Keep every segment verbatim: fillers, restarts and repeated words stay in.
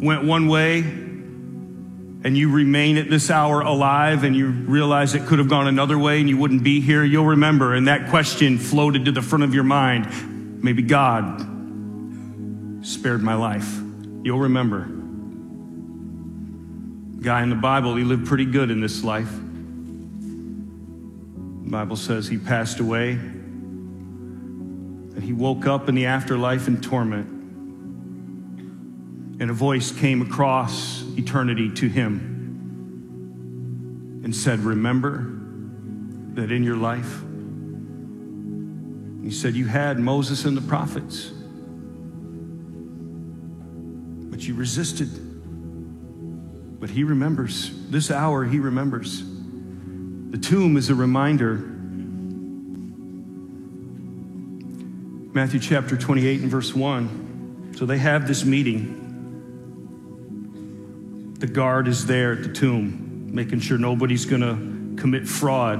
went one way and you remain at this hour alive and you realize it could have gone another way and you wouldn't be here, you'll remember, and that question floated to the front of your mind, maybe God spared my life. You'll remember. Guy in the Bible, he lived pretty good in this life. The Bible says he passed away and he woke up in the afterlife in torment. And a voice came across eternity to him and said, remember that in your life, he said, you had Moses and the prophets, but you resisted. But he remembers. This hour, he remembers. The tomb is a reminder. Matthew chapter twenty-eight and verse one. So they have this meeting. The guard is there at the tomb, making sure nobody's going to commit fraud.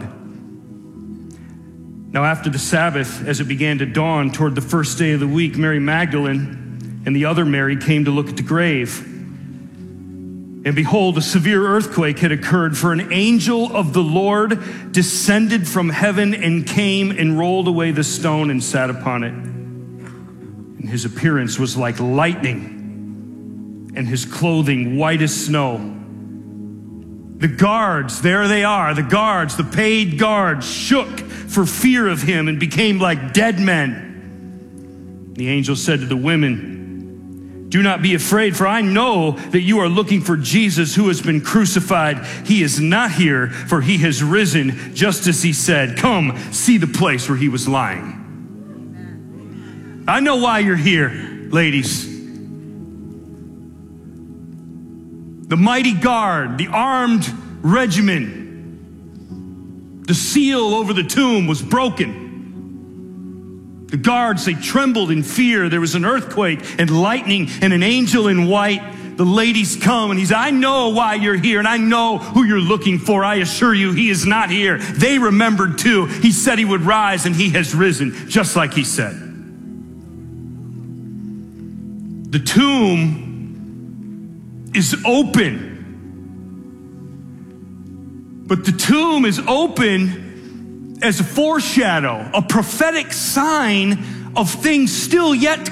Now, after the Sabbath, as it began to dawn toward the first day of the week, Mary Magdalene and the other Mary came to look at the grave. And behold, a severe earthquake had occurred, for an angel of the Lord descended from heaven and came and rolled away the stone and sat upon it. And his appearance was like lightning, and his clothing white as snow. The guards, there they are, the guards, the paid guards, shook for fear of him and became like dead men. The angel said to the women, do not be afraid, for I know that you are looking for Jesus who has been crucified. He is not here, for he has risen, just as he said. Come, see the place where he was lying. I know why you're here, ladies. The mighty guard, the armed regiment, the seal over the tomb was broken. The guards, they trembled in fear. There was an earthquake and lightning and an angel in white. The ladies come and he's, I know why you're here and I know who you're looking for. I assure you, he is not here. They remembered too. He said he would rise and he has risen, just like he said. The tomb is open. But the tomb is open as a foreshadow, a prophetic sign of things still yet to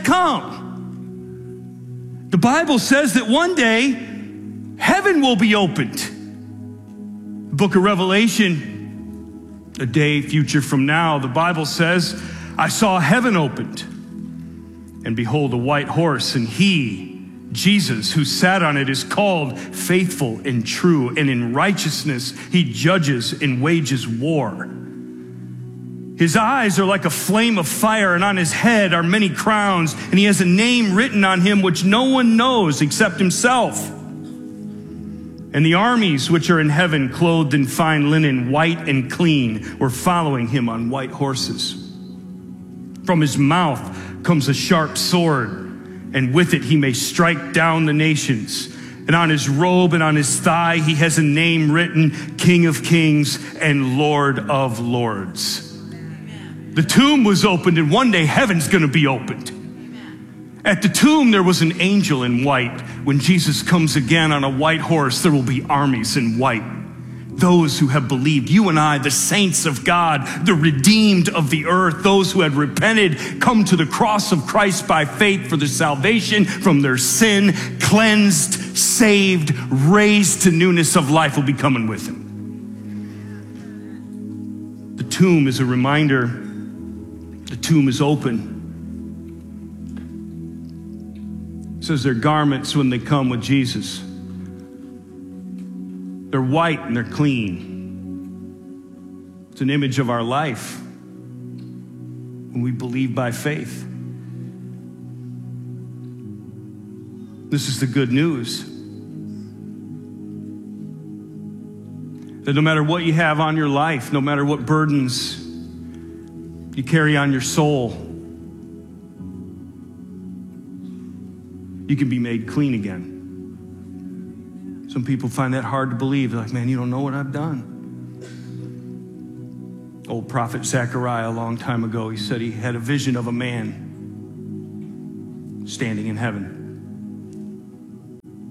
come. The Bible says that one day heaven will be opened. The book of Revelation, a day future from now, the Bible says, I saw heaven opened, and behold, a white horse, and he, Jesus, who sat on it, is called Faithful and True, and in righteousness he judges and wages war. His eyes are like a flame of fire, and on his head are many crowns, and he has a name written on him which no one knows except himself. And the armies which are in heaven, clothed in fine linen, white and clean, were following him on white horses. From his mouth comes a sharp sword, and with it he may strike down the nations. And on his robe and on his thigh he has a name written, King of Kings and Lord of Lords. The tomb was opened, and one day heaven's going to be opened. Amen. At the tomb there was an angel in white. When Jesus comes again on a white horse, there will be armies in white. Those who have believed, you and I, the saints of God, the redeemed of the earth, those who had repented, come to the cross of Christ by faith for the salvation from their sin, cleansed, saved, raised to newness of life, will be coming with him. The tomb is a reminder. The tomb is open. It says their garments, when they come with Jesus, they're white and they're clean. It's an image of our life when we believe by faith. This is the good news. That no matter what you have on your life, no matter what burdens you carry on your soul, you can be made clean again. Some people find that hard to believe. They're like, man, you don't know what I've done. Old prophet Zechariah, a long time ago, he said he had a vision of a man standing in heaven.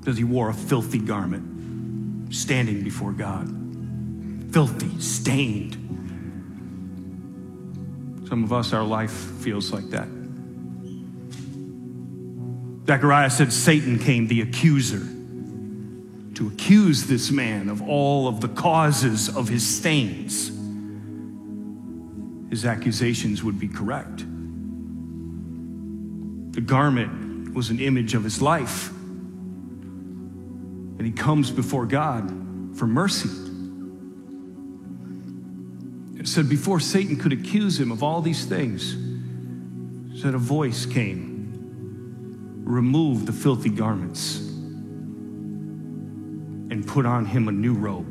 Because he wore a filthy garment, standing before God. Filthy, stained. Some of us, our life feels like that. Zechariah said Satan came, the accuser, to accuse this man of all of the causes of his stains. His accusations would be correct. The garment was an image of his life. And he comes before God for mercy. It said before Satan could accuse him of all these things, it said a voice came, remove the filthy garments and put on him a new robe.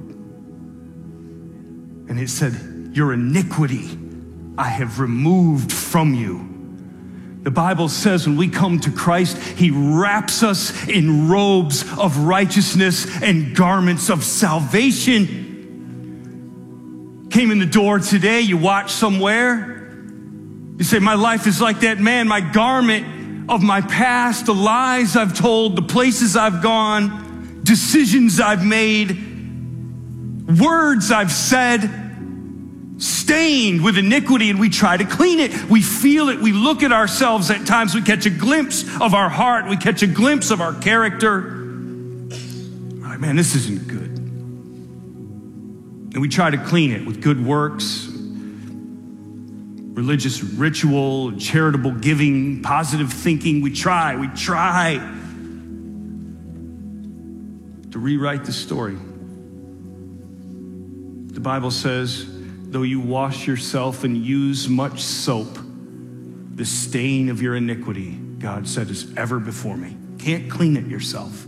And it said, your iniquity I have removed from you. The Bible says when we come to Christ, he wraps us in robes of righteousness and garments of salvation. Came in the door today, you watch somewhere, you say, my life is like that man, my garment of my past, the lies I've told, the places I've gone, decisions I've made, words I've said, stained with iniquity, and we try to clean it. We feel it. We look at ourselves at times. We catch a glimpse of our heart. We catch a glimpse of our character. We're like, man, this isn't good. And we try to clean it with good works, religious ritual, charitable giving, positive thinking. We try, we try to rewrite the story. The Bible says, though you wash yourself and use much soap, the stain of your iniquity, God said, is ever before me. Can't clean it yourself.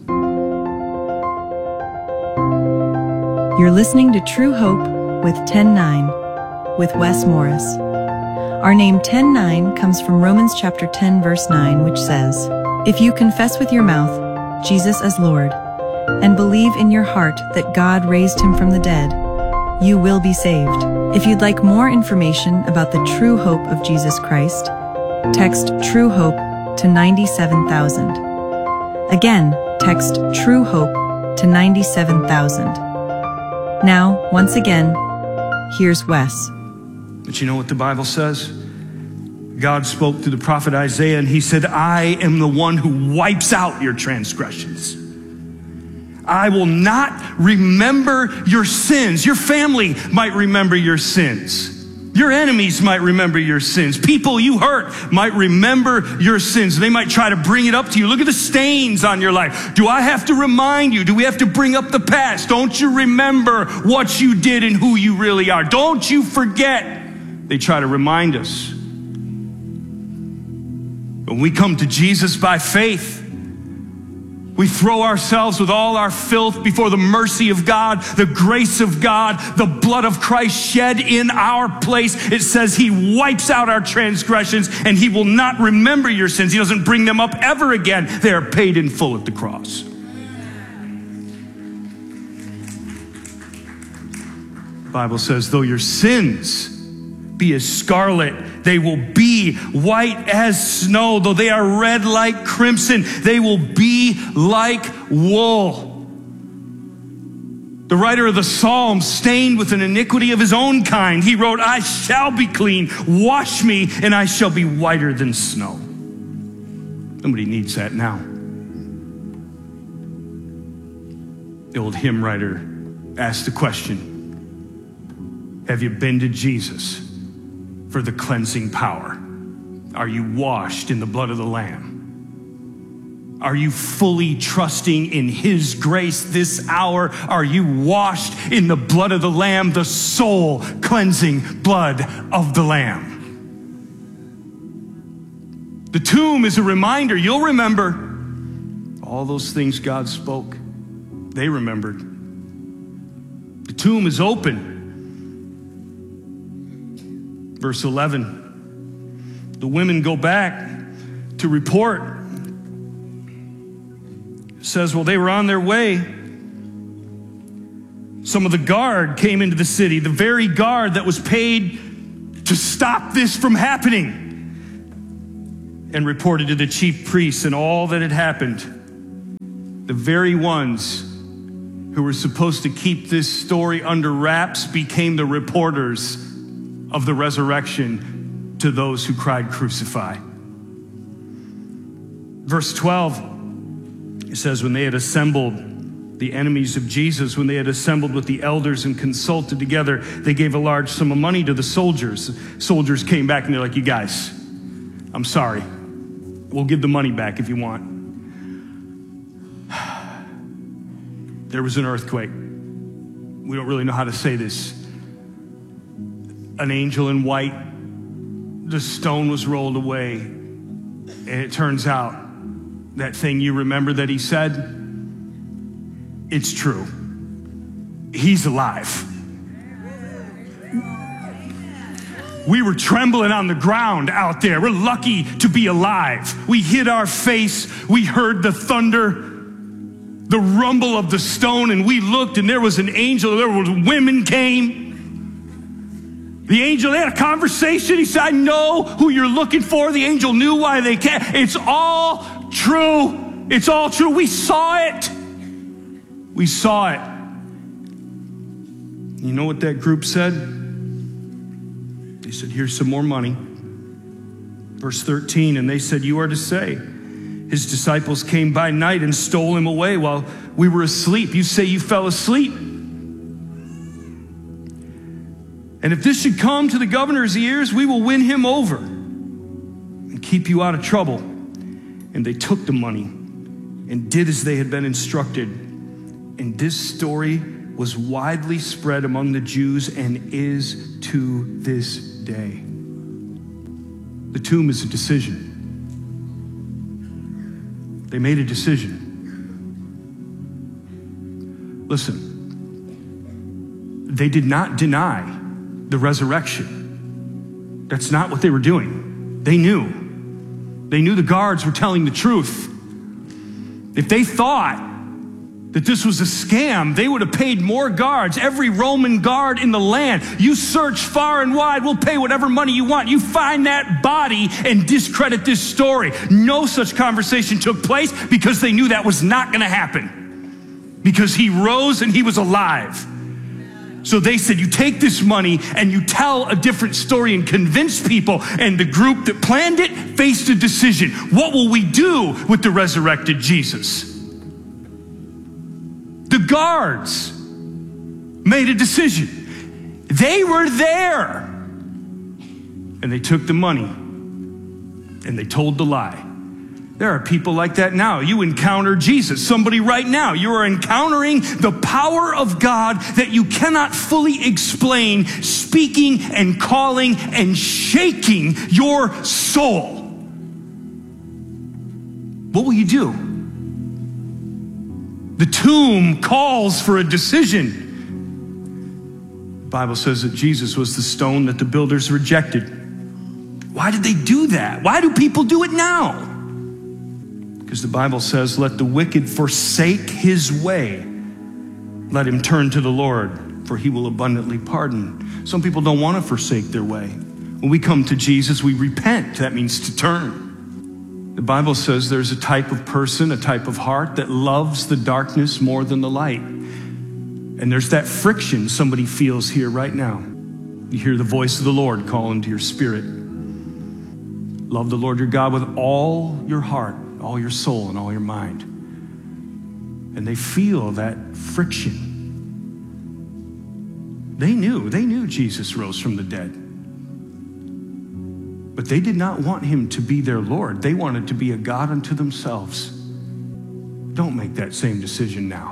You're listening to True Hope with ten nine with Wes Morris. Our name ten nine comes from Romans chapter ten verse nine, which says, if you confess with your mouth Jesus as Lord and believe in your heart that God raised him from the dead, you will be saved. If you'd like more information about the true hope of Jesus Christ, text True Hope to ninety-seven thousand. Again, text True Hope to ninety-seven thousand. Now, once again, here's Wes. But you know what the Bible says? God spoke to the prophet Isaiah, and he said, I am the one who wipes out your transgressions. I will not remember your sins. Your family might remember your sins. Your enemies might remember your sins. People you hurt might remember your sins. They might try to bring it up to you. Look at the stains on your life. Do I have to remind you? Do we have to bring up the past? Don't you remember what you did and who you really are? Don't you forget. They try to remind us. When we come to Jesus by faith, we throw ourselves with all our filth before the mercy of God, the grace of God, the blood of Christ shed in our place. It says he wipes out our transgressions and he will not remember your sins. He doesn't bring them up ever again. They are paid in full at the cross. The Bible says, though your sins be as scarlet, they will be white as snow. Though they are red like crimson, they will be like wool. The writer of the Psalm, stained with an iniquity of his own kind, he wrote, I shall be clean. Wash me, and I shall be whiter than snow. Somebody needs that now. The old hymn writer asked the question, have you been to Jesus for the cleansing power? Are you washed in the blood of the Lamb? Are you fully trusting in his grace this hour? Are you washed in the blood of the Lamb, the soul cleansing blood of the Lamb? The tomb is a reminder. You'll remember all those things God spoke. They remembered. The tomb is open. Verse eleven, the women go back to report. It says, well, they were on their way. Some of the guard came into the city, the very guard that was paid to stop this from happening, and reported to the chief priests and all that had happened. The very ones who were supposed to keep this story under wraps became the reporters of the resurrection to those who cried, "Crucify." Verse twelve, it says, when they had assembled, the enemies of Jesus, when they had assembled with the elders and consulted together, they gave a large sum of money to the soldiers. Soldiers came back and they're like, "You guys, I'm sorry. We'll give the money back if you want." There was an earthquake. We don't really know how to say this. An angel in white, the stone was rolled away. And it turns out that thing you remember that he said, it's true. He's alive. We were trembling on the ground out there. We're lucky to be alive. We hit our face. We heard the thunder, the rumble of the stone, and we looked, and there was an angel. There was women came. The angel, they had a conversation. He said, "I know who you're looking for." The angel knew why they came. It's all true. It's all true. We saw it. We saw it. You know what that group said? They said, "Here's some more money." Verse thirteen, and they said, "You are to say, his disciples came by night and stole him away while we were asleep. You say you fell asleep. And if this should come to the governor's ears, we will win him over and keep you out of trouble." And they took the money and did as they had been instructed. And this story was widely spread among the Jews and is to this day. The tomb is a decision. They made a decision. Listen, they did not deny the resurrection. That's not what they were doing. They knew. They knew the guards were telling the truth. If they thought that this was a scam, they would have paid more guards, every Roman guard in the land. You search far and wide, we'll pay whatever money you want. You find that body and discredit this story. No such conversation took place because they knew that was not going to happen. Because he rose and he was alive. So they said, you take this money and you tell a different story and convince people. And the group that planned it faced a decision. What will we do with the resurrected Jesus? The guards made a decision. They were there. And they took the money and they told the lie. There are people like that now. You encounter Jesus. Somebody right now, you are encountering the power of God that you cannot fully explain, speaking and calling and shaking your soul. What will you do? The tomb calls for a decision. The Bible says that Jesus was the stone that the builders rejected. Why did they do that? Why do people do it now? Because the Bible says, let the wicked forsake his way. Let him turn to the Lord, for he will abundantly pardon. Some people don't want to forsake their way. When we come to Jesus, we repent. That means to turn. The Bible says there's a type of person, a type of heart that loves the darkness more than the light. And there's that friction somebody feels here right now. You hear the voice of the Lord calling to your spirit. Love the Lord your God with all your heart, all your soul, and all your mind. And they feel that friction. They knew, they knew Jesus rose from the dead. But they did not want him to be their Lord. They wanted to be a God unto themselves. Don't make that same decision now.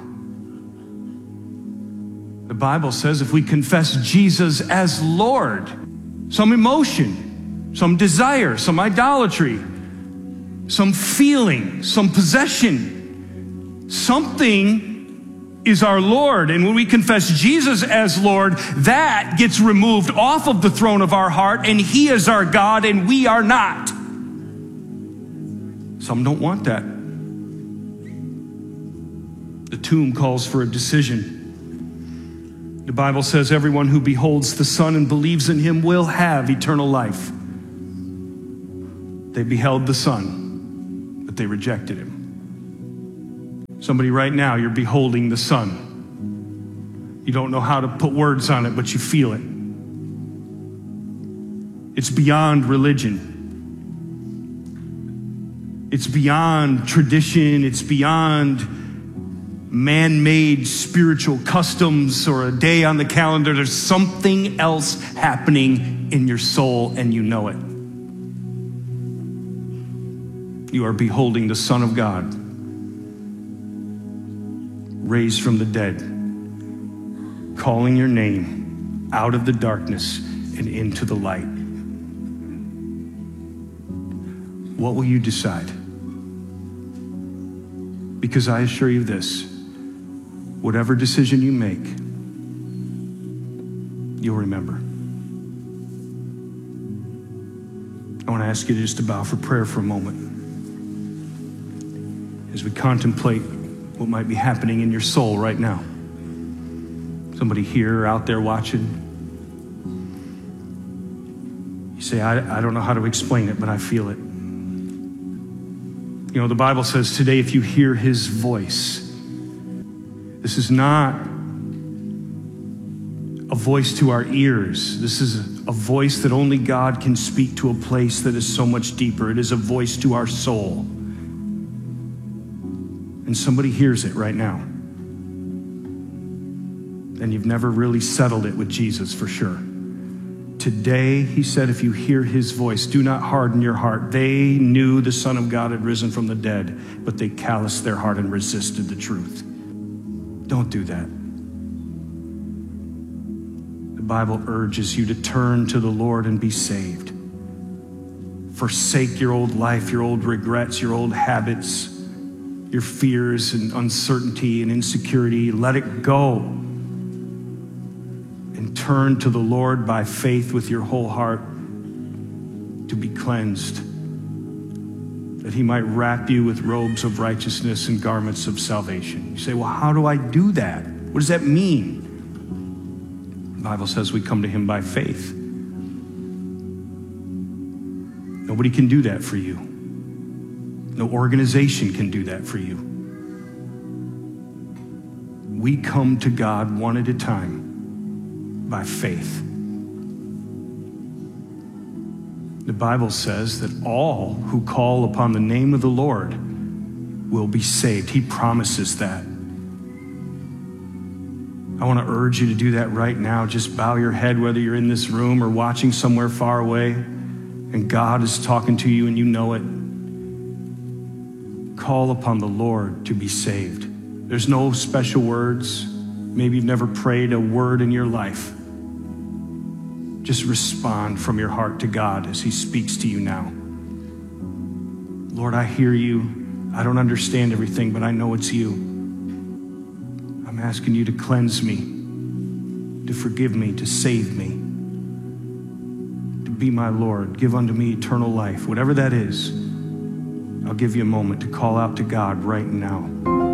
The Bible says if we confess Jesus as Lord, some emotion, some desire, some idolatry, some feeling, some possession, something is our Lord. And when we confess Jesus as Lord, that gets removed off of the throne of our heart, and he is our God and we are not. Some don't want that. The tomb calls for a decision. The Bible says everyone who beholds the Son and believes in him will have eternal life. They beheld the Son, but they rejected him. Somebody right now, you're beholding the Son. You don't know how to put words on it, but you feel it. It's beyond religion. It's beyond tradition. It's beyond man-made spiritual customs or a day on the calendar. There's something else happening in your soul, and you know it. You are beholding the Son of God, raised from the dead, calling your name out of the darkness and into the light. What will you decide? Because I assure you this, whatever decision you make, you'll remember. I want to ask you just to bow for prayer for a moment as we contemplate what might be happening in your soul right now. Somebody here or out there watching. You say, I, I don't know how to explain it, but I feel it. You know, the Bible says today, if you hear his voice, this is not a voice to our ears. This is a voice that only God can speak to a place that is so much deeper. It is a voice to our soul. And somebody hears it right now. And you've never really settled it with Jesus for sure. Today, he said, if you hear his voice, do not harden your heart. They knew the Son of God had risen from the dead, but they calloused their heart and resisted the truth. Don't do that. The Bible urges you to turn to the Lord and be saved. Forsake your old life, your old regrets, your old habits, your fears and uncertainty and insecurity. Let it go. And turn to the Lord by faith with your whole heart to be cleansed, that he might wrap you with robes of righteousness and garments of salvation. You say, well, how do I do that? What does that mean? The Bible says we come to him by faith. Nobody can do that for you. No organization can do that for you. We come to God one at a time by faith. The Bible says that all who call upon the name of the Lord will be saved. He promises that. I want to urge you to do that right now. Just bow your head, whether you're in this room or watching somewhere far away, and God is talking to you and you know it. Call upon the Lord to be saved. There's no special words. Maybe you've never prayed a word in your life. Just respond from your heart to God as he speaks to you now. Lord, I hear you. I don't understand everything, but I know it's you. I'm asking you to cleanse me, to forgive me, to save me, to be my Lord. Give unto me eternal life. Whatever that is, I'll give you a moment to call out to God right now.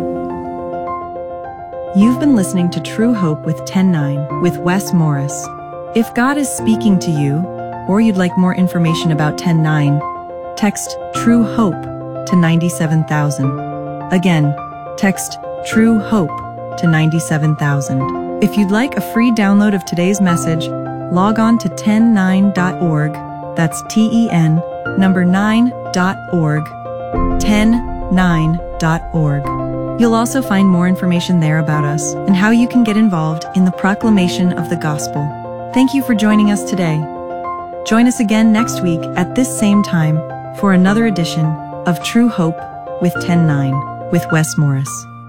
You've been listening to True Hope with ten nine with Wes Morris. If God is speaking to you, or you'd like more information about ten nine, text True Hope to ninety-seven thousand. Again, text True Hope to ninety-seven thousand. If you'd like a free download of today's message, log on to ten nine dot org. That's T E N number nine dot org. ten nine dot org. You'll also find more information there about us and how you can get involved in the proclamation of the gospel. Thank you for joining us today. Join us again next week at this same time for another edition of True Hope with ten nine with Wes Morris.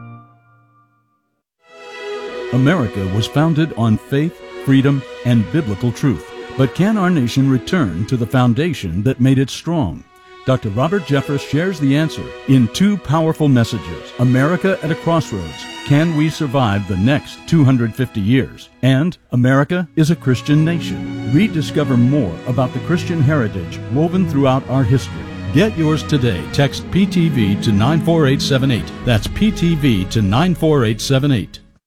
America was founded on faith, freedom, and biblical truth. But can our nation return to the foundation that made it strong? Doctor Robert Jeffress shares the answer in two powerful messages, America at a Crossroads, Can We Survive the Next two hundred fifty Years? And America is a Christian Nation. Rediscover more about the Christian heritage woven throughout our history. Get yours today. Text P T V to nine four eight seven eight. That's P T V to nine four eight seven eight.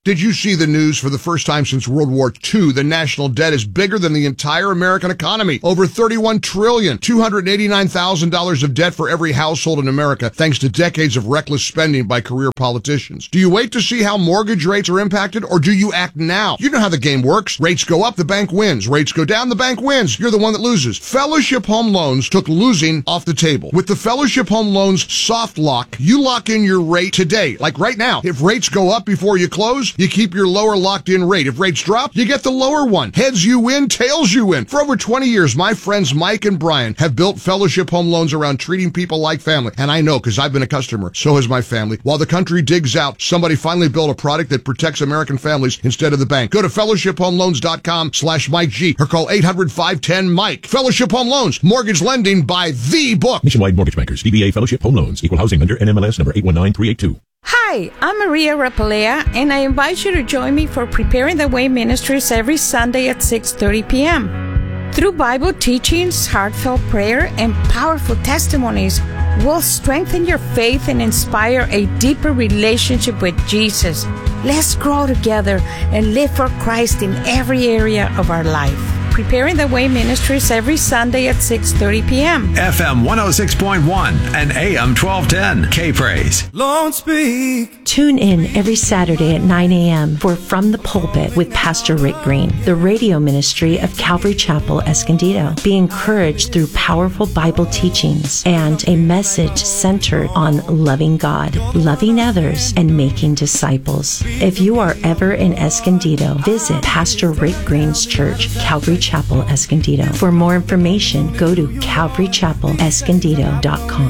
Did you see the news? For the first time since World War Two, the national debt is bigger than the entire American economy. Over thirty-one trillion dollars, two hundred eighty-nine thousand dollars of debt for every household in America, thanks to decades of reckless spending by career politicians. Do you wait to see how mortgage rates are impacted, or do you act now? You know how the game works. Rates go up, the bank wins. Rates go down, the bank wins. You're the one that loses. Fellowship Home Loans took losing off the table. With the Fellowship Home Loans soft lock, you lock in your rate today, like right now. If rates go up before you close, you keep your lower locked-in rate. If rates drop, you get the lower one. Heads you win, tails you win. For over twenty years, my friends Mike and Brian have built Fellowship Home Loans around treating people like family. And I know, because I've been a customer. So has my family. While the country digs out, somebody finally built a product that protects American families instead of the bank. Go to fellowship home loans dot com slash Mike G or call eight hundred, five one zero, Mike. Fellowship Home Loans. Mortgage lending by the book. Nationwide Mortgage Bankers. D B A Fellowship Home Loans. Equal housing lender. N M L S number eight one nine three eight two. Hi, I'm Maria Rapalea, and I invite you to join me for Preparing the Way Ministries every Sunday at six thirty p.m. Through Bible teachings, heartfelt prayer, and powerful testimonies, we'll strengthen your faith and inspire a deeper relationship with Jesus. Let's grow together and live for Christ in every area of our life. Preparing the Way Ministries every Sunday at six thirty p.m. F M one oh six point one and A M twelve ten. K-Praise. Lord, speak. Tune in every Saturday at nine a.m. for From the Pulpit with Pastor Rick Green, the radio ministry of Calvary Chapel, Escondido. Be encouraged through powerful Bible teachings and a message centered on loving God, loving others, and making disciples. If you are ever in Escondido, visit Pastor Rick Green's church, Calvary Chapel, Escondido. For more information, go to calvary chapel escondido dot com.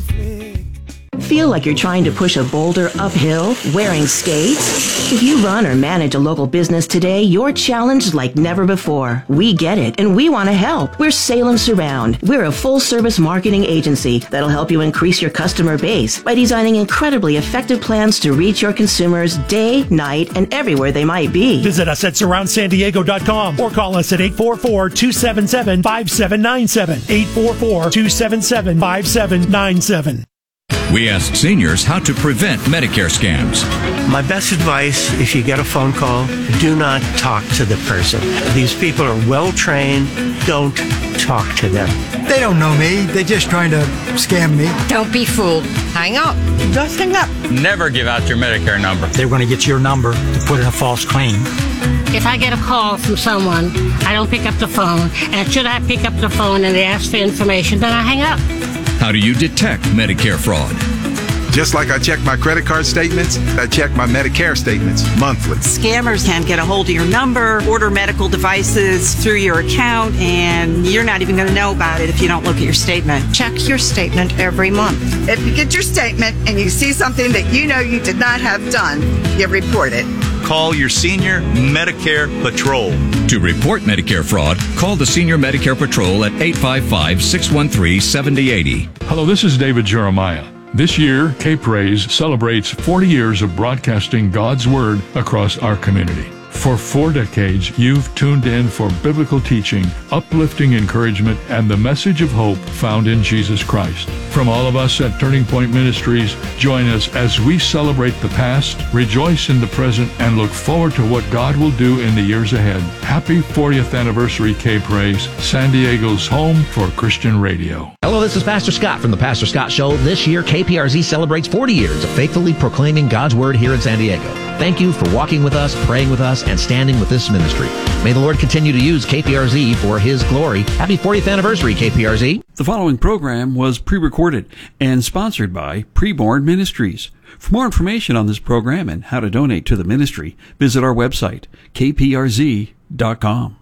Feel like you're trying to push a boulder uphill wearing skates? If you run or manage a local business today, you're challenged like never before. We get it, and we want to help. We're Salem Surround. We're a full-service marketing agency that'll help you increase your customer base by designing incredibly effective plans to reach your consumers day, night, and everywhere they might be. Visit us at surround san diego dot com or call us at eight four four, two seven seven, five seven nine seven. eight four four, two seven seven, five seven nine seven. We ask seniors how to prevent Medicare scams. My best advice, if you get a phone call, do not talk to the person. These people are well trained. Don't talk to them. They don't know me. They're just trying to scam me. Don't be fooled. Hang up. Just hang up. Never give out your Medicare number. They're going to get your number to put in a false claim. If I get a call from someone, I don't pick up the phone. And should I pick up the phone and they ask for information, then I hang up. How do you detect Medicare fraud? Just like I check my credit card statements, I check my Medicare statements monthly. Scammers can get a hold of your number, order medical devices through your account, and you're not even going to know about it if you don't look at your statement. Check your statement every month. If you get your statement and you see something that you know you did not have done, you report it. Call your Senior Medicare Patrol. To report Medicare fraud, call the Senior Medicare Patrol at eight five five, six one three, seven zero eight zero. Hello, this is David Jeremiah. This year, K-Praise celebrates forty years of broadcasting God's Word across our community. For four decades, you've tuned in for biblical teaching, uplifting encouragement, and the message of hope found in Jesus Christ. From all of us at Turning Point Ministries, join us as we celebrate the past, rejoice in the present, and look forward to what God will do in the years ahead. Happy fortieth anniversary, K-Praise, San Diego's home for Christian radio. Hello, this is Pastor Scott from the Pastor Scott Show. This year, K P R Z celebrates forty years of faithfully proclaiming God's Word here in San Diego. Thank you for walking with us, praying with us, and standing with this ministry. May the Lord continue to use K P R Z for His glory. Happy fortieth anniversary, K P R Z. The following program was pre-recorded and sponsored by Preborn Ministries. For more information on this program and how to donate to the ministry, visit our website, k p r z dot com.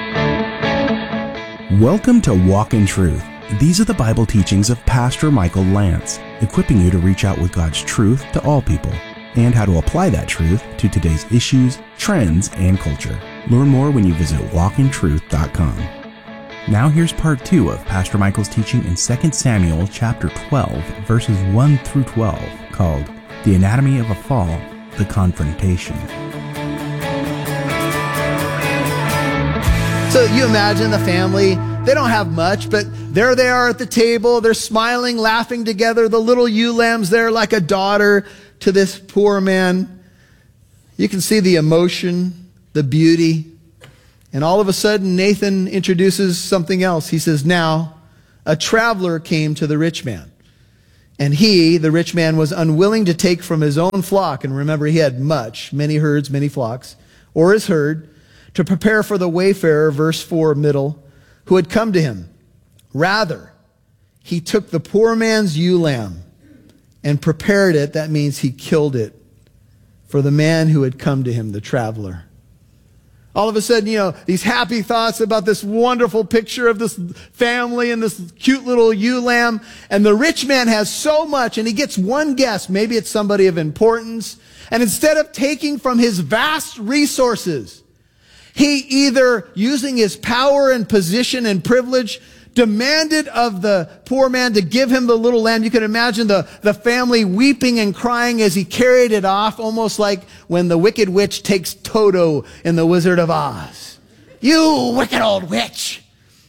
Welcome to Walk in Truth. These are the Bible teachings of Pastor Michael Lance, equipping you to reach out with God's truth to all people, and how to apply that truth to today's issues, trends, and culture. Learn more when you visit walk in truth dot com. Now here's part two of Pastor Michael's teaching in Second Samuel chapter twelve, verses one through twelve, called The Anatomy of a Fall, the Confrontation. So you imagine the family, they don't have much, but there they are at the table, they're smiling, laughing together, the little ewe lamb's there like a daughter to this poor man. You can see the emotion, the beauty. And all of a sudden, Nathan introduces something else. He says, now, a traveler came to the rich man. And he, the rich man, was unwilling to take from his own flock. And remember, he had much, many herds, many flocks, or his herd, to prepare for the wayfarer, verse four, middle, who had come to him. Rather, he took the poor man's ewe lamb and prepared it. That means he killed it for the man who had come to him, the traveler. All of a sudden, you know, these happy thoughts about this wonderful picture of this family and this cute little ewe lamb. And the rich man has so much, and he gets one guess. Maybe it's somebody of importance. And instead of taking from his vast resources, he either, using his power and position and privilege, demanded of the poor man to give him the little lamb. You can imagine the, the family weeping and crying as he carried it off, almost like when the wicked witch takes Toto in The Wizard of Oz. You wicked old witch.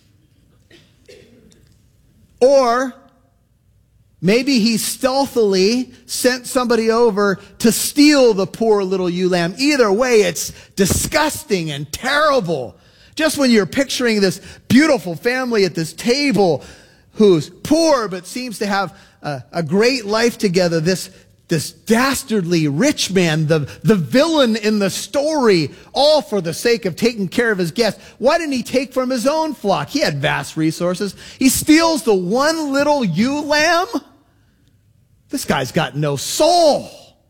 Or maybe he stealthily sent somebody over to steal the poor little ewe lamb. Either way, it's disgusting and terrible. Just when you're picturing this beautiful family at this table who's poor but seems to have a, a great life together, this, this dastardly rich man, the, the villain in the story, all for the sake of taking care of his guests. Why didn't he take from his own flock? He had vast resources. He steals the one little ewe lamb. This guy's got no soul,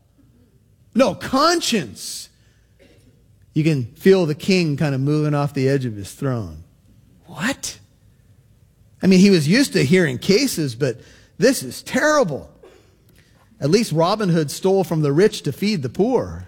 no conscience. You can feel the king kind of moving off the edge of his throne. What? I mean, he was used to hearing cases, but this is terrible. At least Robin Hood stole from the rich to feed the poor.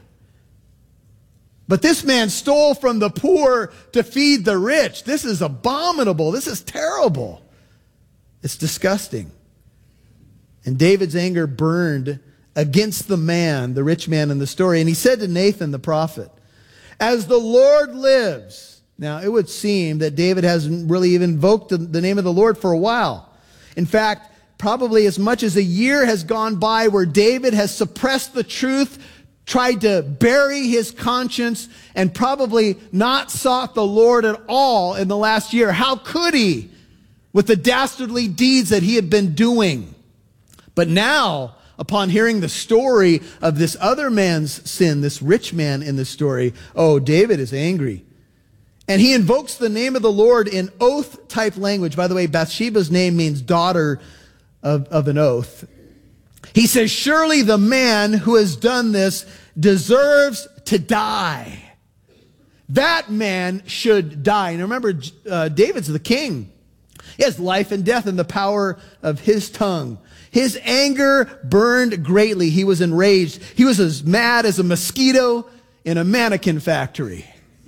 But this man stole from the poor to feed the rich. This is abominable. This is terrible. It's disgusting. And David's anger burned against the man, the rich man in the story. And he said to Nathan the prophet, as the Lord lives. Now, it would seem that David hasn't really even invoked the, the name of the Lord for a while. In fact, probably as much as a year has gone by where David has suppressed the truth, tried to bury his conscience, and probably not sought the Lord at all in the last year. How could he, with the dastardly deeds that he had been doing? But now, upon hearing the story of this other man's sin, this rich man in the story, oh, David is angry. And he invokes the name of the Lord in oath-type language. By the way, Bathsheba's name means daughter of, of an oath. He says, surely the man who has done this deserves to die. That man should die. And remember, uh, David's the king. He has life and death in the power of his tongue. His anger burned greatly. He was enraged. He was as mad as a mosquito in a mannequin factory.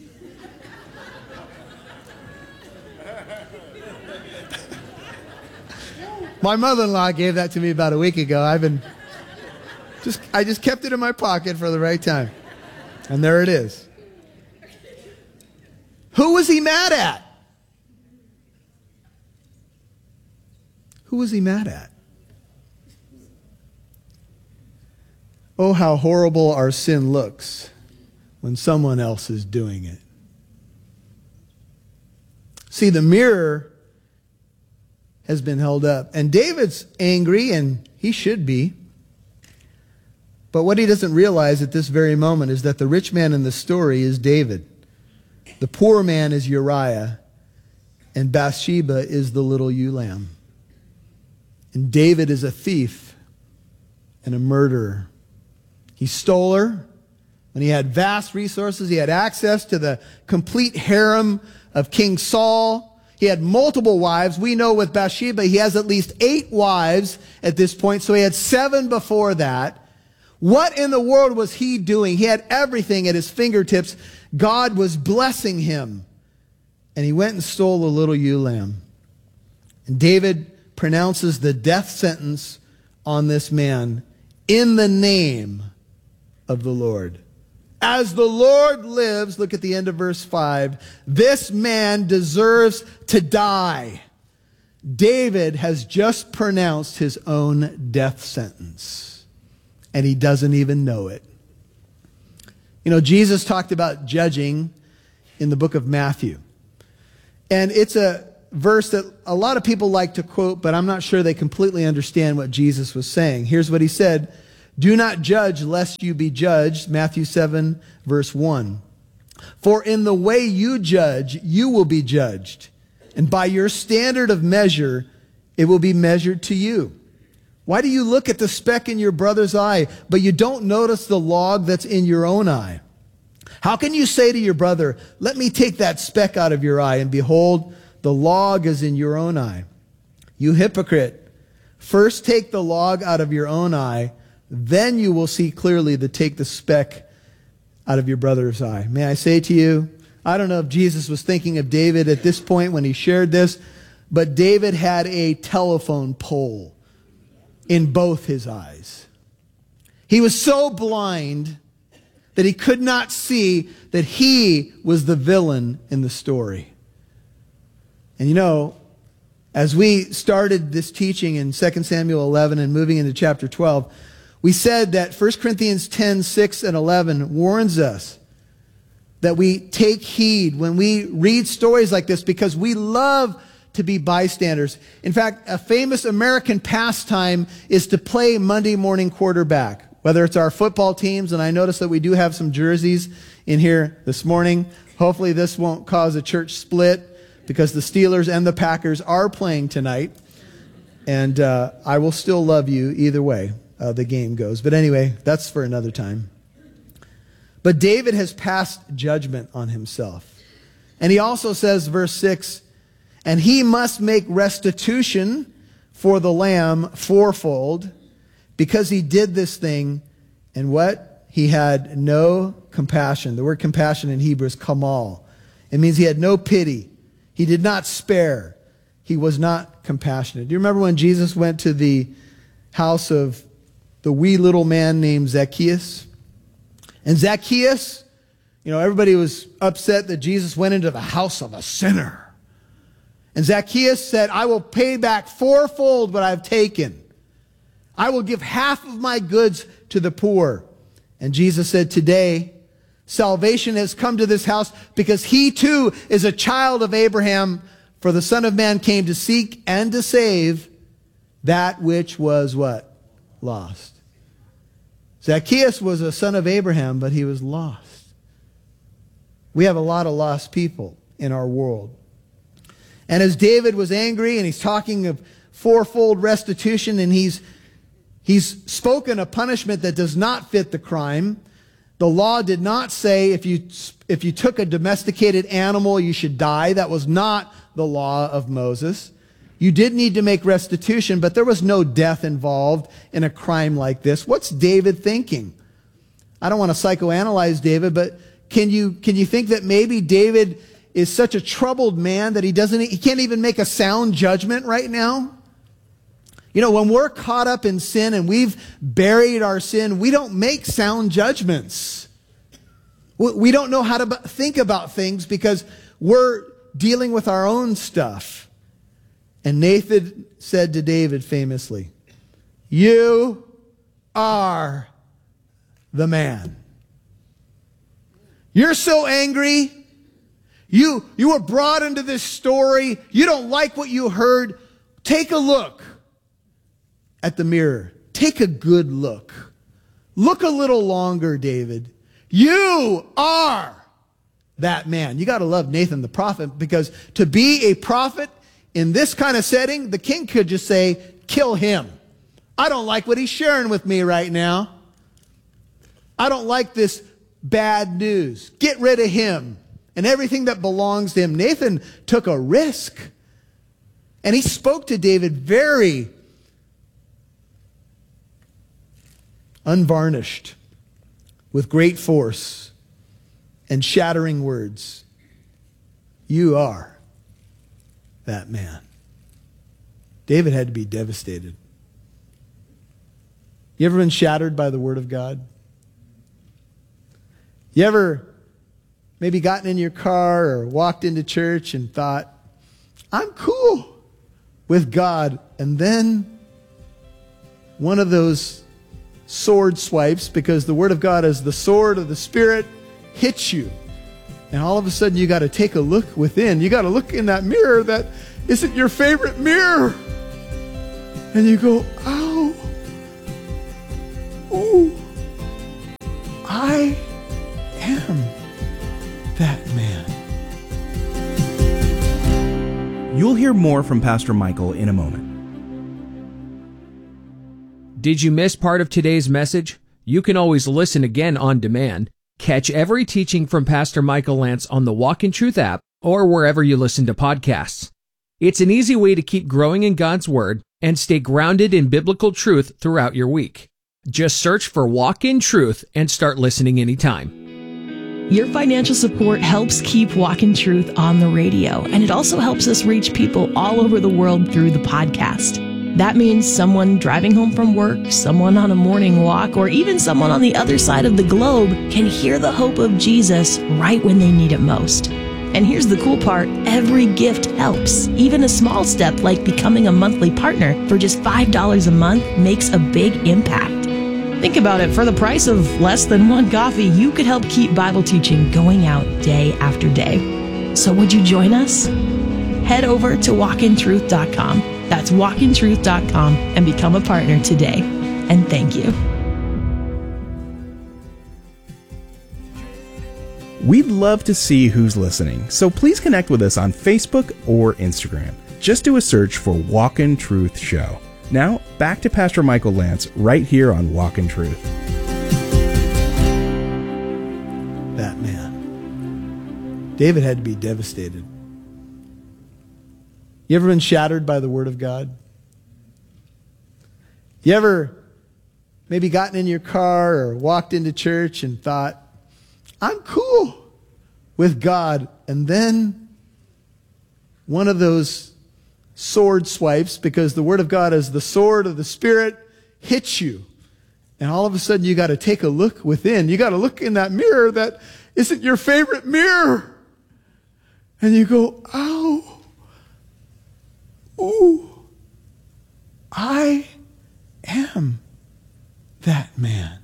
My mother-in-law gave that to me about a week ago. I've been just, I just kept it in my pocket for the right time. And there it is. Who was he mad at? Who was he mad at? Oh, how horrible our sin looks when someone else is doing it. See, the mirror has been held up. And David's angry, and he should be. But what he doesn't realize at this very moment is that the rich man in the story is David. The poor man is Uriah. And Bathsheba is the little ewe lamb. And David is a thief and a murderer. He stole her when he had vast resources. He had access to the complete harem of King Saul. He had multiple wives. We know with Bathsheba, he has at least eight wives at this point. So he had seven before that. What in the world was he doing? He had everything at his fingertips. God was blessing him. And he went and stole the little ewe lamb. And David pronounces the death sentence on this man in the name of the Lord. As the Lord lives, look at the end of verse five, this man deserves to die. David has just pronounced his own death sentence, and he doesn't even know it. You know, Jesus talked about judging in the book of Matthew. And it's a verse that a lot of people like to quote, but I'm not sure they completely understand what Jesus was saying. Here's what he said: "Do not judge lest you be judged." Matthew seven, verse one. "For in the way you judge, you will be judged. And by your standard of measure, it will be measured to you. Why do you look at the speck in your brother's eye, but you don't notice the log that's in your own eye? How can you say to your brother, 'Let me take that speck out of your eye,' and behold, the log is in your own eye? You hypocrite, first take the log out of your own eye, then you will see clearly to take the speck out of your brother's eye." May I say to you, I don't know if Jesus was thinking of David at this point when he shared this, but David had a telephone pole in both his eyes. He was so blind that he could not see that he was the villain in the story. And you know, as we started this teaching in Second Samuel eleven and moving into chapter twelve, we said that First Corinthians ten, six and eleven warns us that we take heed when we read stories like this, because we love to be bystanders. In fact, a famous American pastime is to play Monday morning quarterback, whether it's our football teams, and I notice that we do have some jerseys in here this morning. Hopefully this won't cause a church split, because the Steelers and the Packers are playing tonight, and uh, I will still love you either way uh, the game goes. But anyway, that's for another time. But David has passed judgment on himself. And he also says, verse six, "And he must make restitution for the lamb fourfold, because he did this thing." And what? He had no compassion. The word compassion in Hebrew is kamal. It means he had no pity. He did not spare. He was not compassionate. Do you remember when Jesus went to the house of the wee little man named Zacchaeus? And Zacchaeus, you know, everybody was upset that Jesus went into the house of a sinner. And Zacchaeus said, "I will pay back fourfold what I've taken. I will give half of my goods to the poor." And Jesus said, "Today, salvation has come to this house, because he too is a child of Abraham. For the Son of Man came to seek and to save that which was" what? Lost. Zacchaeus was a son of Abraham, but he was lost. We have a lot of lost people in our world. And as David was angry, and he's talking of fourfold restitution, and he's he's spoken a punishment that does not fit the crime. The law did not say if you if you took a domesticated animal, you should die. That was not the law of Moses. You did need to make restitution, but there was no death involved in a crime like this. What's David thinking? I don't want to psychoanalyze David, but can you can you think that maybe David is such a troubled man that he doesn't he can't even make a sound judgment right now? You know, when we're caught up in sin and we've buried our sin, we don't make sound judgments. We don't know how to think about things because we're dealing with our own stuff. And Nathan said to David famously, "You are the man. You're so angry. You, you were brought into this story. You don't like what you heard. Take a look at the mirror. Take a good look. Look a little longer, David. You are that man." You got to love Nathan the prophet, because to be a prophet in this kind of setting, the king could just say, "Kill him. I don't like what he's sharing with me right now. I don't like this bad news. Get rid of him and everything that belongs to him." Nathan took a risk. And he spoke to David very unvarnished, with great force and shattering words. "You are that man." David had to be devastated. You ever been shattered by the word of God? You ever maybe gotten in your car or walked into church and thought, "I'm cool with God," and then one of those sword swipes, because the word of God is the sword of the Spirit, hits you. And all of a sudden you got to take a look within. You got to look in that mirror that isn't your favorite mirror. And you go, ow. Ooh. I am that man. You'll hear more from Pastor Michael in a moment. Did you miss part of today's message? You can always listen again on demand. Catch every teaching from Pastor Michael Lance on the Walk in Truth app or wherever you listen to podcasts. It's an easy way to keep growing in God's Word and stay grounded in biblical truth throughout your week. Just search for Walk in Truth and start listening anytime. Your financial support helps keep Walk in Truth on the radio, and it also helps us reach people all over the world through the podcast. That means someone driving home from work, someone on a morning walk, or even someone on the other side of the globe can hear the hope of Jesus right when they need it most. And here's the cool part, every gift helps. Even a small step like becoming a monthly partner for just five dollars a month makes a big impact. Think about it, for the price of less than one coffee, you could help keep Bible teaching going out day after day. So would you join us? Head over to walk in truth dot com. That's walk in truth dot com and become a partner today. And thank you. We'd love to see who's listening, so please connect with us on Facebook or Instagram. Just do a search for Walk in Truth Show. Now, back to Pastor Michael Lance right here on Walk in Truth. That man. David had to be devastated. You ever been shattered by the Word of God? You ever maybe gotten in your car or walked into church and thought, I'm cool with God, and then one of those sword swipes, because the Word of God is the sword of the Spirit, hits you. And all of a sudden you got to take a look within. You got to look in that mirror that isn't your favorite mirror. And you go, ow. Ooh. I am that man.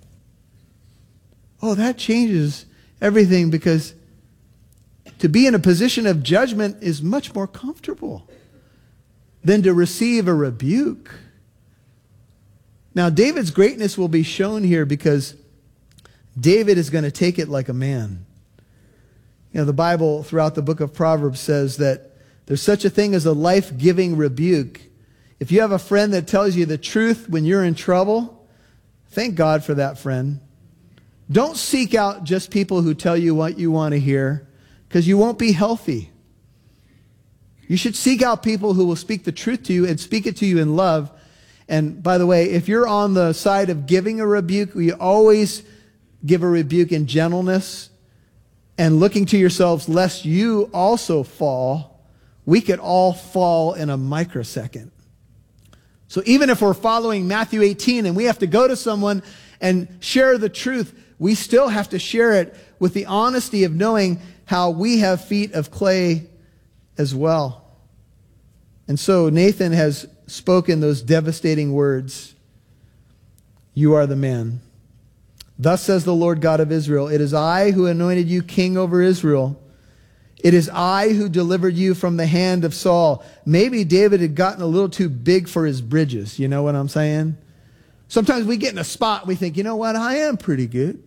Oh, that changes everything, because to be in a position of judgment is much more comfortable than to receive a rebuke. Now, David's greatness will be shown here because David is going to take it like a man. You know, the Bible throughout the book of Proverbs says that there's such a thing as a life-giving rebuke. If you have a friend that tells you the truth when you're in trouble, thank God for that friend. Don't seek out just people who tell you what you want to hear, because you won't be healthy. You should seek out people who will speak the truth to you and speak it to you in love. And by the way, if you're on the side of giving a rebuke, we always give a rebuke in gentleness and looking to yourselves lest you also fall. We could all fall in a microsecond. So even if we're following Matthew eighteen and we have to go to someone and share the truth, we still have to share it with the honesty of knowing how we have feet of clay as well. And so Nathan has spoken those devastating words. You are the man. Thus says the Lord God of Israel, it is I who anointed you king over Israel. It is I who delivered you from the hand of Saul. Maybe David had gotten a little too big for his bridges. You know what I'm saying? Sometimes we get in a spot, we think, you know what, I am pretty good.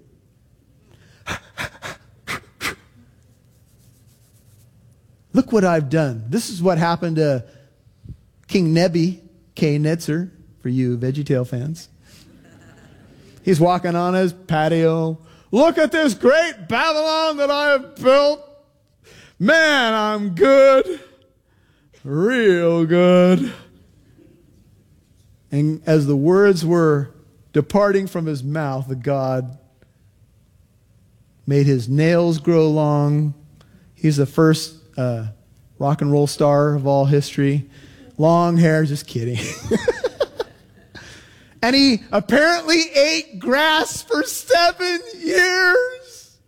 Look what I've done. This is what happened to King Nebuchadnezzar, for you VeggieTale fans. He's walking on his patio. Look at this great Babylon that I have built. Man, I'm good. Real good. And as the words were departing from his mouth, the God made his nails grow long. He's the first uh, rock and roll star of all history. Long hair, just kidding. And he apparently ate grass for seven years.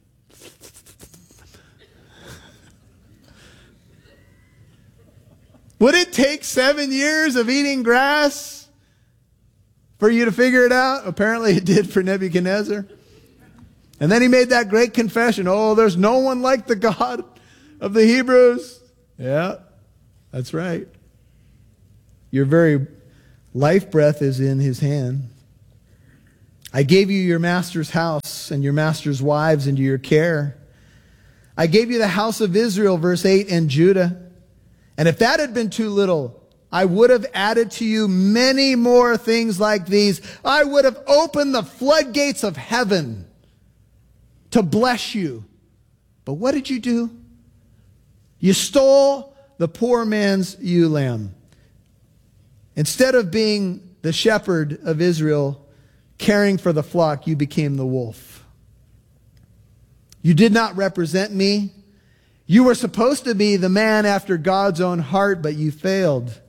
Would it take seven years of eating grass for you to figure it out? Apparently it did for Nebuchadnezzar. And then he made that great confession, oh, there's no one like the God of the Hebrews. Yeah, that's right. Your very life breath is in his hand. I gave you your master's house and your master's wives into your care. I gave you the house of Israel, verse eight, and Judah. And if that had been too little, I would have added to you many more things like these. I would have opened the floodgates of heaven to bless you. But what did you do? You stole the poor man's ewe lamb. Instead of being the shepherd of Israel, caring for the flock, you became the wolf. You did not represent me. You were supposed to be the man after God's own heart, but you failed.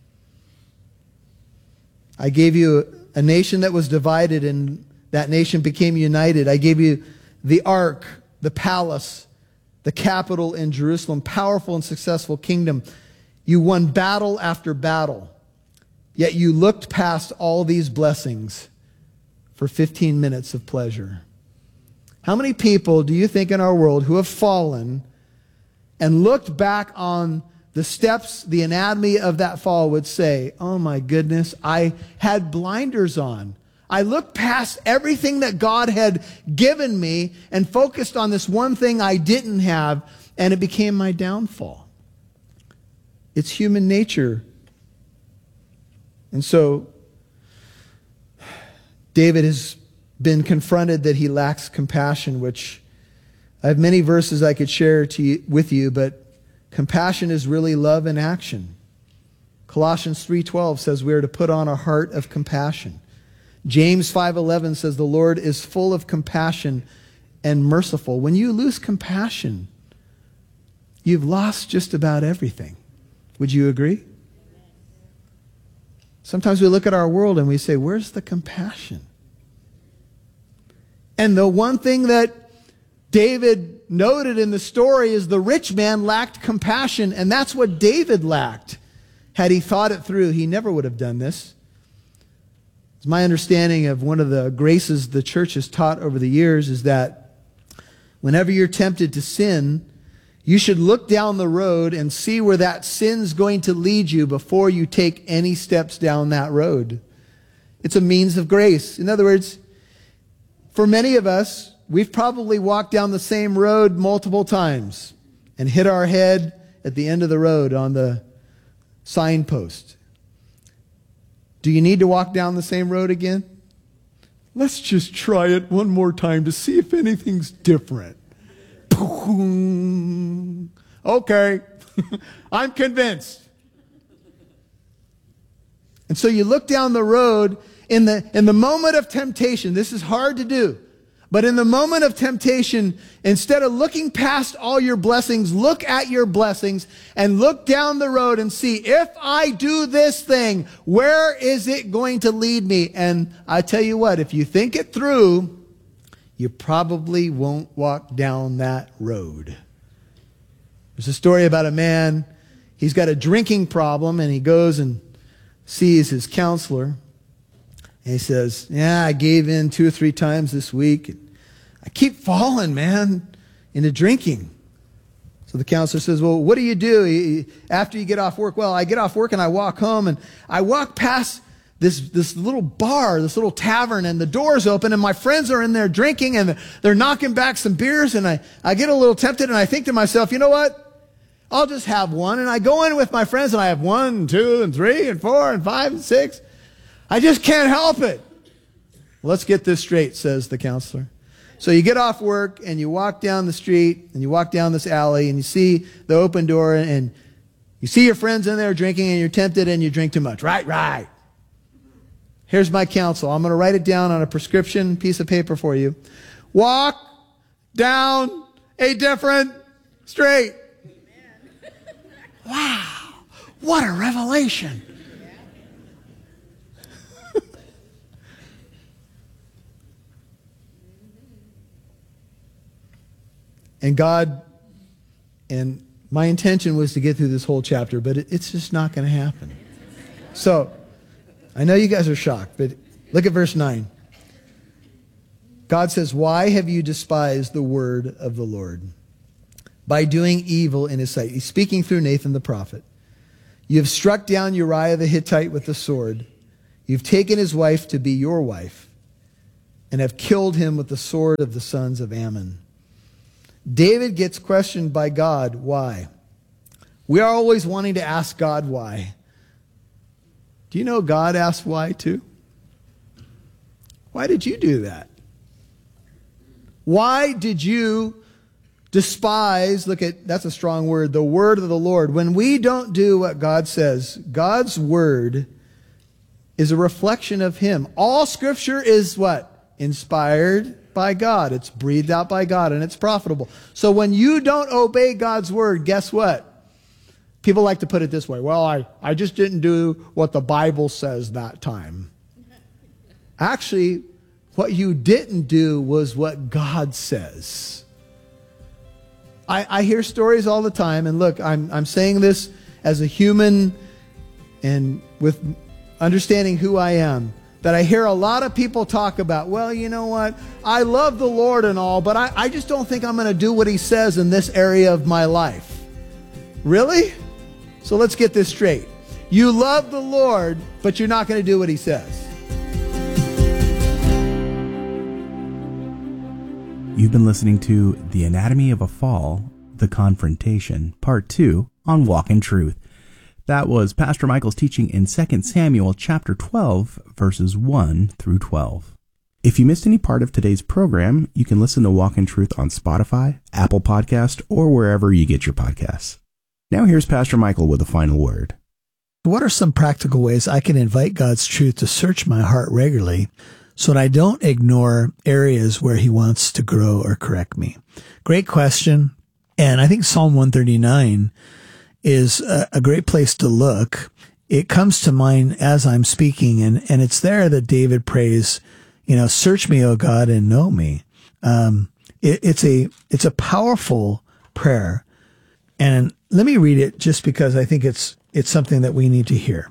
I gave you a nation that was divided, and that nation became united. I gave you the ark, the palace, the capital in Jerusalem, powerful and successful kingdom. You won battle after battle, yet you looked past all these blessings for fifteen minutes of pleasure. How many people do you think in our world who have fallen and looked back on the steps, the anatomy of that fall would say, oh my goodness, I had blinders on. I looked past everything that God had given me and focused on this one thing I didn't have, and it became my downfall. It's human nature. And so David has been confronted that he lacks compassion, which I have many verses I could share to you, with you, but compassion is really love in action. Colossians three twelve says we are to put on a heart of compassion. James five eleven says the Lord is full of compassion and merciful. When you lose compassion, you've lost just about everything. Would you agree? Sometimes we look at our world and we say, where's the compassion? And the one thing that David noted in the story is the rich man lacked compassion, and that's what David lacked. Had he thought it through, he never would have done this. It's my understanding of one of the graces the church has taught over the years is that whenever you're tempted to sin, you should look down the road and see where that sin's going to lead you before you take any steps down that road. It's a means of grace. In other words, for many of us, we've probably walked down the same road multiple times and hit our head at the end of the road on the signpost. Do you need to walk down the same road again? Let's just try it one more time to see if anything's different. Okay, I'm convinced. And so you look down the road in the, in the moment of temptation. This is hard to do. But in the moment of temptation, instead of looking past all your blessings, look at your blessings and look down the road and see, if I do this thing, where is it going to lead me? And I tell you what, if you think it through, you probably won't walk down that road. There's a story about a man, he's got a drinking problem, and he goes and sees his counselor. And he says, yeah, I gave in two or three times this week. I keep falling, man, into drinking. So the counselor says, well, what do you do after you get off work? Well, I get off work and I walk home, and I walk past this, this little bar, this little tavern, and the door's open, and my friends are in there drinking, and they're knocking back some beers, and I, I get a little tempted, and I think to myself, you know what? I'll just have one. And I go in with my friends, and I have one, two, and three, and four, and five, and six. I just can't help it. Let's get this straight, says the counselor. So you get off work and you walk down the street and you walk down this alley and you see the open door and you see your friends in there drinking and you're tempted and you drink too much. Right, right. Here's my counsel. I'm going to write it down on a prescription piece of paper for you. Walk down a different street. Wow. What a revelation. And God, and my intention was to get through this whole chapter, but it, it's just not going to happen. So, I know you guys are shocked, but look at verse nine. God says, why have you despised the word of the Lord? By doing evil in his sight. He's speaking through Nathan the prophet. You have struck down Uriah the Hittite with the sword. You've taken his wife to be your wife and have killed him with the sword of the sons of Ammon. David gets questioned by God, why? We are always wanting to ask God why. Do you know God asked why too? Why did you do that? Why did you despise, look at, that's a strong word, the word of the Lord? When we don't do what God says, God's word is a reflection of him. All scripture is what? Inspired by God. It's breathed out by God, and it's profitable. So when you don't obey God's word, guess what? People like to put it this way. Well, I, I just didn't do what the Bible says that time. Actually, what you didn't do was what God says. I, I hear stories all the time, and look, I'm, I'm saying this as a human and with understanding who I am, that I hear a lot of people talk about, well, you know what, I love the Lord and all, but I, I just don't think I'm going to do what he says in this area of my life. Really? So let's get this straight. You love the Lord, but you're not going to do what he says. You've been listening to The Anatomy of a Fall, The Confrontation, Part two on Walk in Truth. That was Pastor Michael's teaching in Second Samuel chapter twelve, verses one through twelve. If you missed any part of today's program, you can listen to Walk in Truth on Spotify, Apple Podcast, or wherever you get your podcasts. Now here's Pastor Michael with a final word. What are some practical ways I can invite God's truth to search my heart regularly so that I don't ignore areas where he wants to grow or correct me? Great question. And I think Psalm one thirty-nine is a, a great place to look. It comes to mind as I'm speaking, and, and it's there that David prays, you know, search me, O God, and know me. Um, it, it's a, it's a powerful prayer. And let me read it just because I think it's, it's something that we need to hear.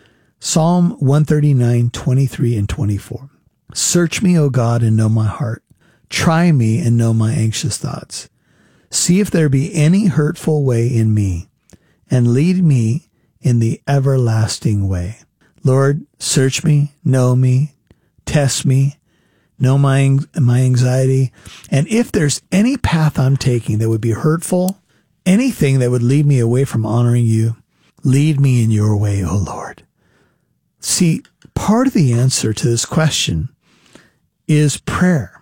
Psalm one thirty-nine, twenty-three and twenty-four. Search me, O God, and know my heart. Try me and know my anxious thoughts. See if there be any hurtful way in me, and lead me in the everlasting way. Lord, search me, know me, test me, know my, my anxiety. And if there's any path I'm taking that would be hurtful, anything that would lead me away from honoring you, lead me in your way, O Lord. See, part of the answer to this question is prayer.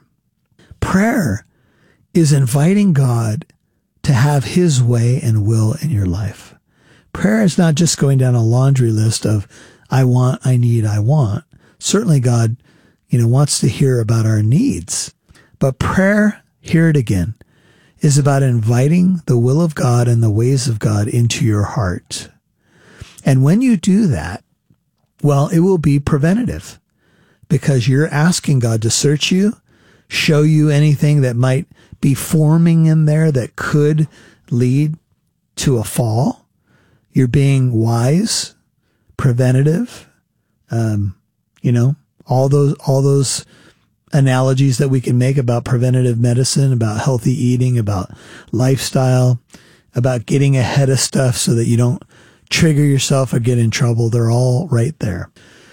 Prayer is inviting God to have his way and will in your life. Prayer is not just going down a laundry list of I want, I need, I want. Certainly God, you know, wants to hear about our needs. But prayer, hear it again, is about inviting the will of God and the ways of God into your heart. And when you do that, well, it will be preventative because you're asking God to search you, show you anything that might be forming in there that could lead to a fall. You're being wise, preventative, um, you know, all those, all those analogies that we can make about preventative medicine, about healthy eating, about lifestyle, about getting ahead of stuff so that you don't trigger yourself or get in trouble. They're all right there.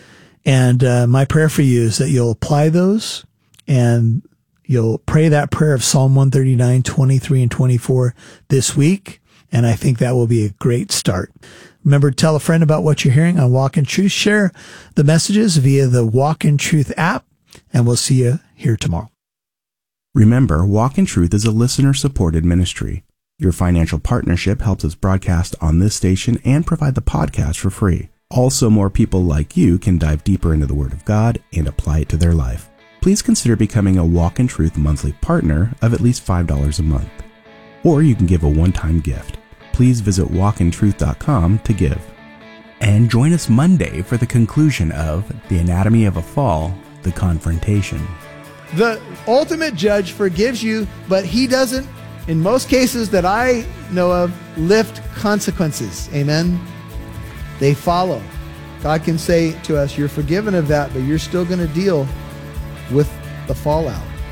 And uh, my prayer for you is that you'll apply those and you'll pray that prayer of Psalm one thirty-nine, twenty-three and twenty-four this week. And I think that will be a great start. Remember, tell a friend about what you're hearing on Walk in Truth. Share the messages via the Walk in Truth app, and we'll see you here tomorrow. Remember, Walk in Truth is a listener-supported ministry. Your financial partnership helps us broadcast on this station and provide the podcast for free. Also, more people like you can dive deeper into the Word of God and apply it to their life. Please consider becoming a Walk in Truth monthly partner of at least five dollars a month. Or you can give a one-time gift. Please visit walk in truth dot com to give. And join us Monday for the conclusion of The Anatomy of a Fall, The Confrontation. The ultimate judge forgives you, but he doesn't, in most cases that I know of, lift consequences. Amen? They follow. God can say to us, you're forgiven of that, but you're still going to deal with the fallout.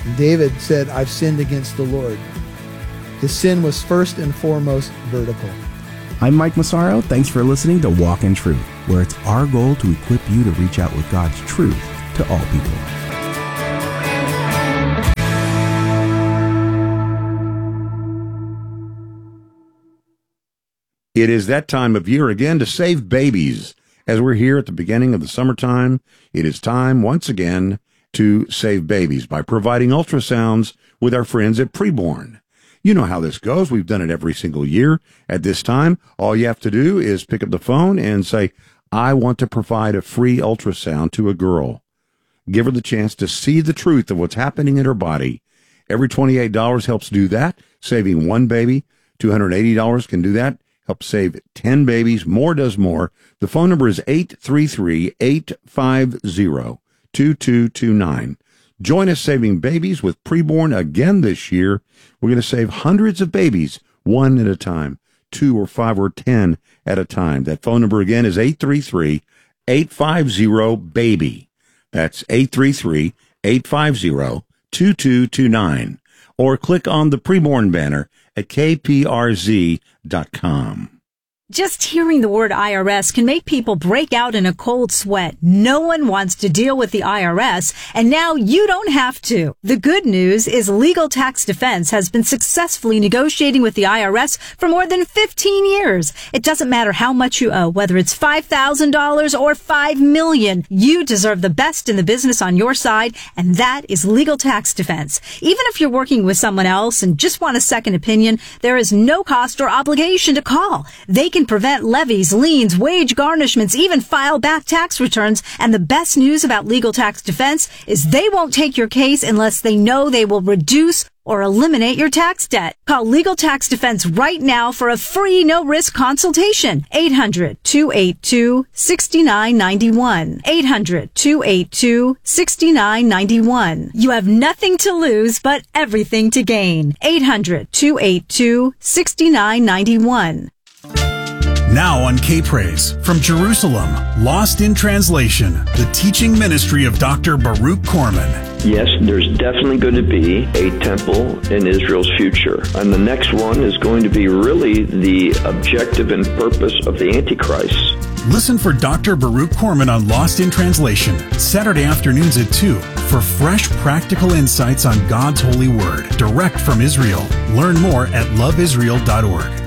And David said, I've sinned against the Lord. His sin was first and foremost vertical. I'm Mike Massaro. Thanks for listening to Walk in Truth, where it's our goal to equip you to reach out with God's truth to all people. It is that time of year again to save babies. As we're here at the beginning of the summertime, it is time once again to save babies by providing ultrasounds with our friends at Preborn. You know how this goes. We've done it every single year. At this time, all you have to do is pick up the phone and say, I want to provide a free ultrasound to a girl. Give her the chance to see the truth of what's happening in her body. Every twenty-eight dollars helps do that, saving one baby. two hundred eighty dollars can do that. Help save ten babies. More does more. The phone number is eight three three, eight five zero, two two two nine. Join us saving babies with Preborn again this year. We're going to save hundreds of babies, one at a time, two or five or ten at a time. That phone number again is eight three three, eight five zero, BABY. That's eight three three, eight five zero, two two two nine. Or click on the Preborn banner at K P R Z dot com. Just hearing the word I R S can make people break out in a cold sweat. No one wants to deal with the I R S, and now you don't have to. The good news is Legal Tax Defense has been successfully negotiating with the I R S for more than fifteen years. It doesn't matter how much you owe, whether it's five thousand dollars or five million dollars. You deserve the best in the business on your side, and that is Legal Tax Defense. Even if you're working with someone else and just want a second opinion, there is no cost or obligation to call. They can prevent levies, liens, wage garnishments, even file back tax returns. And the best news about Legal Tax Defense is they won't take your case unless they know they will reduce or eliminate your tax debt. Call Legal Tax Defense right now for a free no-risk consultation. eight hundred, two eight two, six nine nine one. eight hundred, two eight two, six nine nine one. You have nothing to lose but everything to gain. eight hundred, two eight two, six nine nine one. Now on K-Praise, from Jerusalem, Lost in Translation, the teaching ministry of Doctor Baruch Corman. Yes, there's definitely going to be a temple in Israel's future. And the next one is going to be really the objective and purpose of the Antichrist. Listen for Doctor Baruch Corman on Lost in Translation, Saturday afternoons at two, for fresh, practical insights on God's holy word, direct from Israel. Learn more at love israel dot org.